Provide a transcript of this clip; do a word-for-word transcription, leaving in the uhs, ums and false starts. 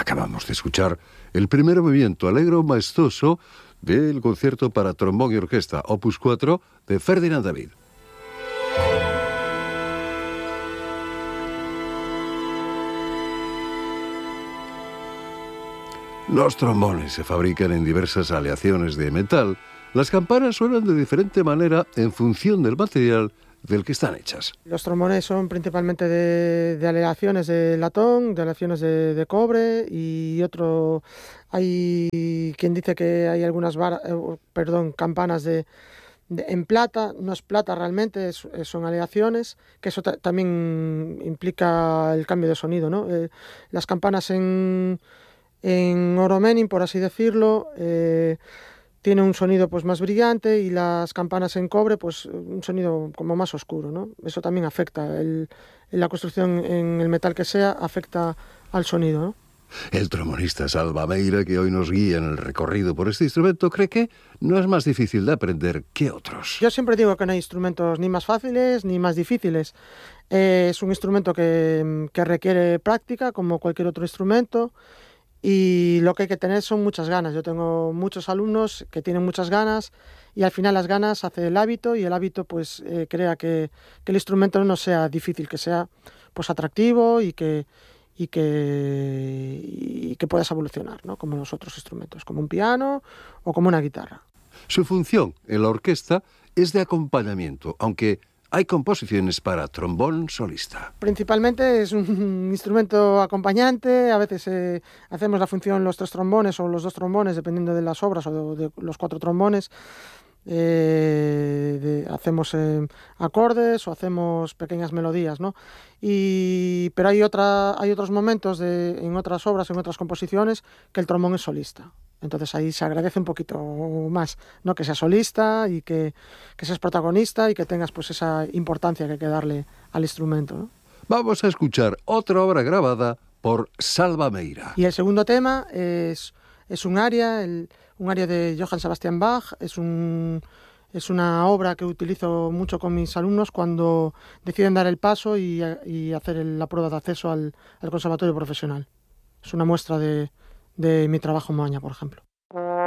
Acabamos de escuchar el primer movimiento alegro maestoso del concierto para trombón y orquesta opus cuatro de Ferdinand David. Los trombones se fabrican en diversas aleaciones de metal. Las campanas suenan de diferente manera en función del material del que están hechas. Los trombones son principalmente de, de aleaciones de latón, de aleaciones de, de cobre y otro. Hay quien dice que hay algunas vara, eh, perdón, campanas de, de, en plata. No es plata realmente, es, son aleaciones, que eso también implica el cambio de sonido, ¿no? Eh, las campanas en, en oro menin, por así decirlo, eh, tiene un sonido pues más brillante, y las campanas en cobre pues un sonido como más oscuro, ¿no? Eso también afecta, el, en la construcción en el metal que sea, afecta al sonido, ¿no? El trombonista Salva Meira, que hoy nos guía en el recorrido por este instrumento, cree que no es más difícil de aprender que otros. Yo siempre digo que no hay instrumentos ni más fáciles ni más difíciles. Eh, es un instrumento que, que requiere práctica como cualquier otro instrumento. Y lo que hay que tener son muchas ganas. Yo tengo muchos alumnos que tienen muchas ganas, y al final las ganas hace el hábito, y el hábito pues eh, crea que, que el instrumento no sea difícil, que sea pues atractivo y que, y que, y que puedas evolucionar, ¿no? Como los otros instrumentos, como un piano o como una guitarra. Su función en la orquesta es de acompañamiento, aunque hay composiciones para trombón solista. Principalmente es un instrumento acompañante. A veces eh, hacemos la función los tres trombones o los dos trombones, dependiendo de las obras, o de, de los cuatro trombones. Eh, de, hacemos eh, acordes o hacemos pequeñas melodías, ¿no? Y, pero hay, otra, hay otros momentos de, en otras obras, en otras composiciones, que el trombón es solista. Entonces ahí se agradece un poquito más, ¿no? Que seas solista y que, que seas protagonista y que tengas pues esa importancia que hay que darle al instrumento, ¿no? Vamos a escuchar otra obra grabada por Salva Meira. Y el segundo tema es, es un aria, el, un aria de Johann Sebastian Bach. Es, un, es una obra que utilizo mucho con mis alumnos cuando deciden dar el paso y, y hacer el, la prueba de acceso al, al conservatorio profesional. Es una muestra de... de mi trabajo en Moaña, por ejemplo.